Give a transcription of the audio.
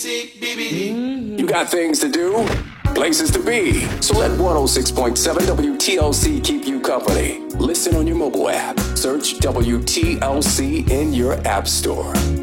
You got things to do, places to be. So let 106.7 WTLC keep you company. Listen on your mobile app. Search WTLC in your app store.